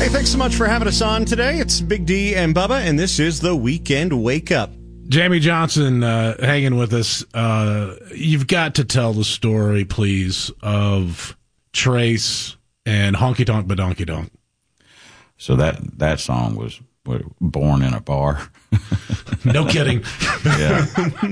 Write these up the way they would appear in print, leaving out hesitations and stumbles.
Hey, thanks so much for having us on today. It's Big D and Bubba, and this is the Weekend Wake Up. Jamie Johnson hanging with us. You've got to tell the story, please, of Trace and Honky Tonk Badonky Donk. So that song was born in a bar. No kidding. Yeah.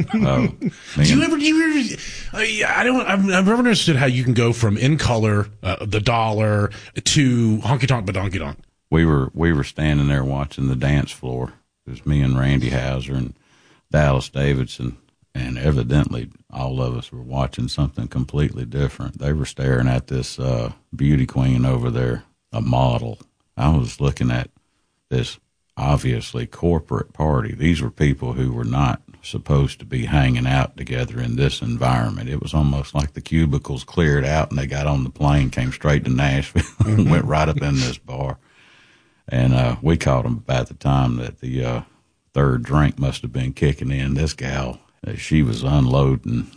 I've never understood how you can go from In Color, The Dollar, to Honky Tonk Badonky Donk. We were standing there watching the dance floor. It was me and Randy Houser and Dallas Davidson, and evidently all of us were watching something completely different. They were staring at this beauty queen over there, a model. I was looking at this obviously corporate party. These were people who were not supposed to be hanging out together in this environment. It was almost like the cubicles cleared out and they got on the plane, came straight to Nashville, and went right up in this bar. And we caught them by the time that the third drink must have been kicking in. This gal, she was unloading.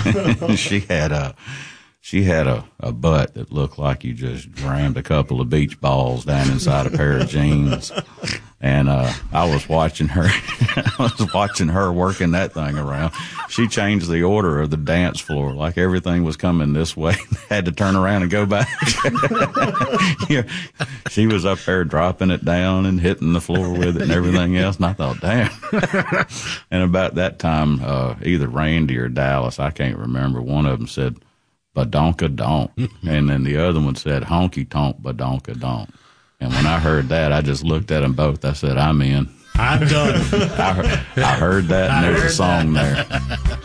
She had a butt that looked like you just rammed a couple of beach balls down inside a pair of jeans. And I was watching her. I was watching her working that thing around. She changed the order of the dance floor, like everything was coming this way. Had to turn around and go back. Yeah. She was up there dropping it down and hitting the floor with it and everything else. And I thought, damn. And about that time, either Randy or Dallas, I can't remember, one of them said, "Badonka donk," and then the other one said, "Honky tonk badonka donk." And when I heard that, I just looked at them both. I said, "I'm in. I'm done." I heard that, and there's a song there.